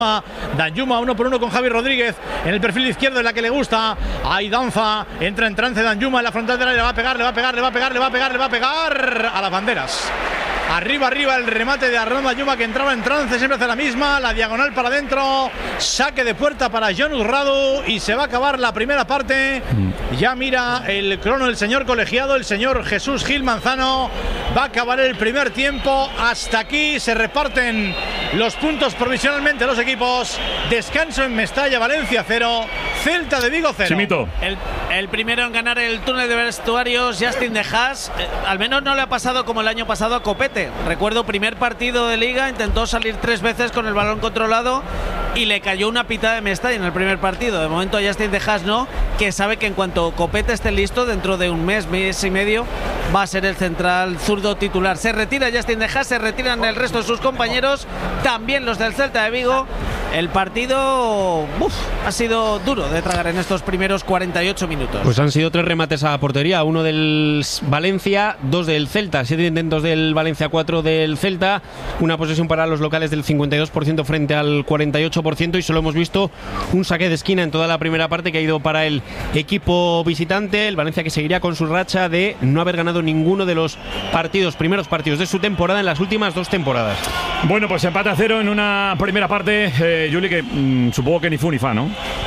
Danjuma 1 por 1 con Javi Rodríguez en el perfil izquierdo, en la que le gusta. Ahí danza, entra en trance Danjuma en la frontal del área, le va a pegar a las banderas. Arriba el remate de Arnaud Danjuma, que entraba en trance, siempre hace la misma, la diagonal para adentro, saque de puerta para Jon Radu y se va a acabar la primera parte. Ya mira el crono el señor colegiado, el señor Jesús Gil Manzano. Va a acabar el primer tiempo. Hasta aquí se reparten los puntos provisionalmente los equipos. Descanso en Mestalla, Valencia 0, Celta de Vigo 0. Chimito. El primero en ganar el túnel de vestuarios, Justin de Haas. Al menos no le ha pasado como el año pasado a Copete. Recuerdo, primer partido de Liga, intentó salir 3 veces con el balón controlado y le cayó una pitada de Mestalla en el primer partido. De momento a Justin de Haas no, que sabe que en cuanto Copete esté listo, dentro de un mes y medio, va a ser el central zurdo titular. Se retira Justin de Haas, se retiran el resto de sus compañeros, también los del Celta de Vigo. El partido ha sido duro de tragar en estos primeros 48 minutos. Pues han sido 3 remates a portería, 1 del Valencia, 2 del Celta, 7 intentos del Valencia, 4 del Celta, una posesión para los locales del 52% frente al 48%, y solo hemos visto un saque de esquina en toda la primera parte que ha ido para el equipo visitante. El Valencia, que seguiría con su racha de no haber ganado ninguno de los primeros partidos de su temporada en las últimas 2 temporadas. Bueno, pues empate a 0 en una primera parte, Juli, que supongo que ni fu ni fa, ¿no?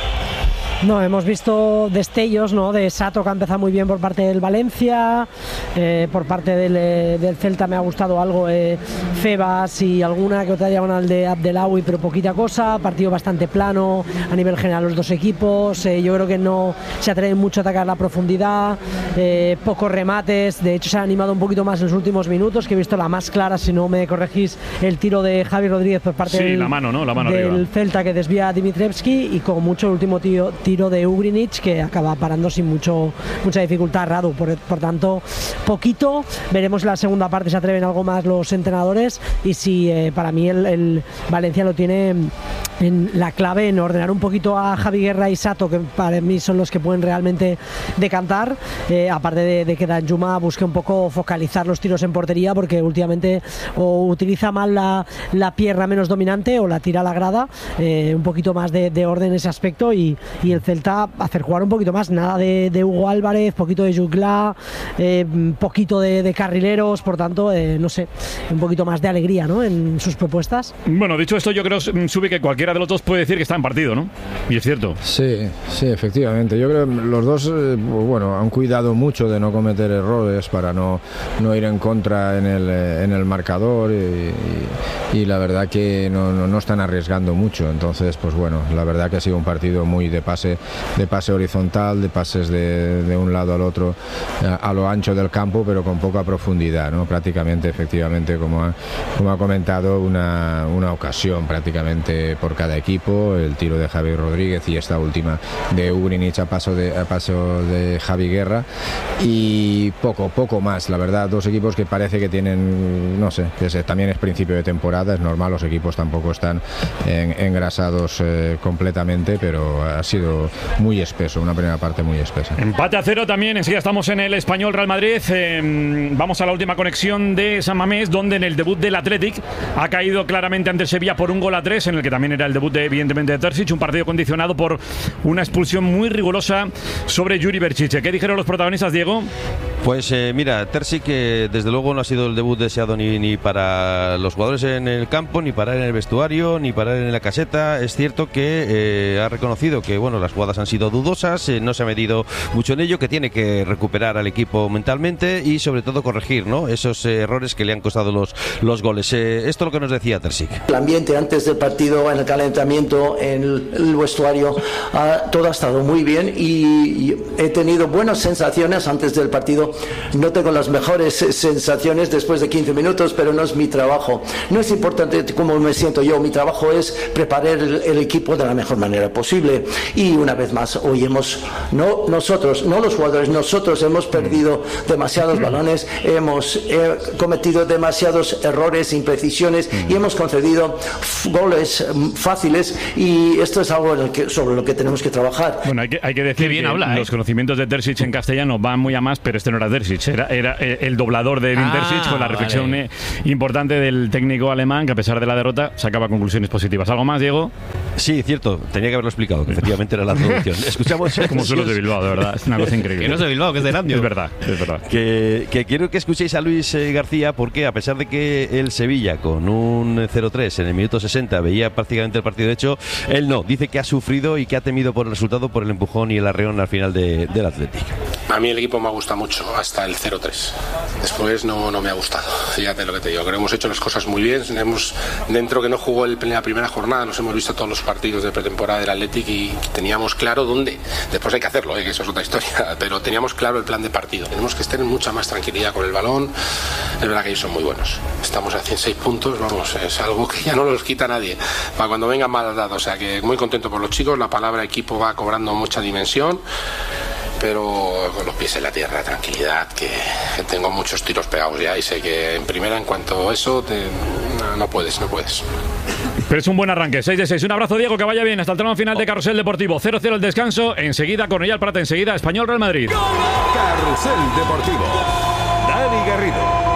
No, hemos visto destellos, ¿no? De Sato, que ha empezado muy bien por parte del Valencia, por parte del Celta me ha gustado algo, Febas y alguna que otra diagonal de Abdelawi, pero poquita cosa. Partido bastante plano a nivel general los dos equipos. Yo creo que no se atreven mucho a atacar la profundidad, pocos remates. De hecho se ha animado un poquito más en los últimos minutos, que he visto la más clara, si no me corregís, el tiro de Javi Rodríguez por parte del arriba. Celta, que desvía a Dimitrievski, y con mucho el último tiro de Ugrinic, que acaba parando sin mucha dificultad Radu. Por tanto, poquito. Veremos en la segunda parte si atreven algo más los entrenadores, y si para mí el Valencia lo tiene en la clave en ordenar un poquito a Javi Guerra y Sato, que para mí son los que pueden realmente decantar, aparte de que Danjuma busque un poco focalizar los tiros en portería, porque últimamente o utiliza mal la pierna menos dominante o la tira a la grada. Un poquito más de orden en ese aspecto, y el Celta hacer jugar un poquito más, nada de Hugo Álvarez, poquito de Jugla, poquito de carrileros. Por tanto, no sé, un poquito más de alegría, ¿no?, en sus propuestas. Bueno, dicho esto, yo creo, Subi, que cualquiera de los dos puede decir que está en partido, ¿no? Y es cierto. Sí, efectivamente. Yo creo que los dos han cuidado mucho de no cometer errores para no ir en contra en el marcador, y la verdad que no están arriesgando mucho. Entonces, pues bueno, la verdad que ha sido un partido muy de pase horizontal, de pases de un lado al otro, a lo ancho del campo, pero con poca profundidad, ¿no? Prácticamente, efectivamente, como ha comentado, una ocasión prácticamente por cada equipo. El tiro de Javi Rodríguez y esta última de Ugrinic a paso de Javi Guerra, y poco más, la verdad. Dos equipos que parece que tienen, no sé, que también es principio de temporada, es normal, los equipos tampoco están engrasados completamente, pero ha sido muy espeso, una primera parte muy espesa. Empate a 0 también. Enseguida estamos en el Español Real Madrid. Vamos a la última conexión de San Mamés, donde en el debut del Athletic ha caído claramente ante el Sevilla por 1-3, en el que también era el debut evidentemente de Terzic, un partido condicionado por una expulsión muy rigurosa sobre Yuri Berchiche. ¿Qué dijeron los protagonistas, Diego? Pues mira, Terzic, que desde luego no ha sido el debut deseado ni para los jugadores en el campo, ni para él en el vestuario, ni para él en la caseta. Es cierto que ha reconocido que las jugadas han sido dudosas, no se ha medido mucho en ello, que tiene que recuperar al equipo mentalmente y sobre todo corregir, ¿no?, esos errores que le han costado los goles. Esto es lo que nos decía Terzic. El ambiente antes del partido, en el calentamiento, en el vestuario, todo ha estado muy bien, y he tenido buenas sensaciones antes del partido. No tengo las mejores sensaciones después de 15 minutos, pero no es mi trabajo. No es importante cómo me siento yo, mi trabajo es preparar el equipo de la mejor manera posible. Y una vez más, hoy no los jugadores, nosotros hemos perdido demasiados balones, hemos cometido demasiados errores, imprecisiones, y hemos concedido goles fáciles, y esto es algo sobre lo que tenemos que trabajar. Bueno, hay que decir que los conocimientos de Terzic en castellano van muy a más, pero este no era Terzic, era el doblador de Edin Terzic, con la reflexión importante del técnico alemán. alemán que a pesar de la derrota sacaba conclusiones positivas. ¿Algo más, Diego? Sí, cierto, tenía que haberlo explicado, que efectivamente era la traducción. Escuchamos como suelo de Bilbao, de verdad, es una cosa increíble. Que no es de Bilbao, que es de Erandio. Es verdad. Que quiero que escuchéis a Luis García, porque a pesar de que el Sevilla con un 0-3 en el minuto 60 veía prácticamente el partido hecho, él no, dice que ha sufrido y que ha temido por el resultado, por el empujón y el arreón al final del Athletic. A mí el equipo me ha gustado mucho hasta el 0-3. Después no me ha gustado. Fíjate lo que te digo. Creo que hemos hecho las cosas muy bien. Dentro que no jugó la primera jornada, nos hemos visto todos los partidos de pretemporada del Athletic y teníamos claro dónde. Después hay que hacerlo, que eso es otra historia. Pero teníamos claro el plan de partido. Tenemos que estar en mucha más tranquilidad con el balón. Es verdad que ellos son muy buenos. Estamos a 106 puntos, vamos, es algo que ya no los quita nadie. Para cuando vengan malas dadas. O sea que muy contento por los chicos. La palabra equipo va cobrando mucha dimensión. Pero con los pies en la tierra, tranquilidad, que tengo muchos tiros pegados ya y sé que en primera, en cuanto a eso, no puedes. Pero es un buen arranque, 6-6. Un abrazo, Diego, que vaya bien hasta el tramo final de Carrusel Deportivo. 0-0 el descanso, enseguida Cornellà Prat, enseguida Español Real Madrid. Carrusel Deportivo. Dani Garrido.